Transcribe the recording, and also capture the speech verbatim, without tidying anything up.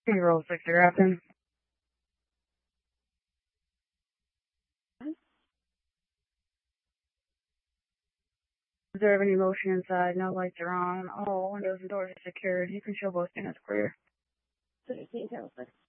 Roll six, you're Captain. Observe any motion inside, no lights are on, all windows and doors are secured. You can show both units clear. sixteen, Tower six.